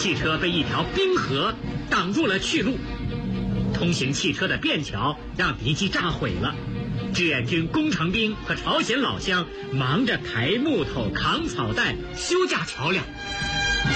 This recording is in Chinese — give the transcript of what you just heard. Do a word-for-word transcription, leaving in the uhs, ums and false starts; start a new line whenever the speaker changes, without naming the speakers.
汽车被一条冰河挡住了去路。通行汽车的便桥让敌机炸毁了，志愿军工程兵和朝鲜老乡忙着抬木头、扛草袋、修架桥梁。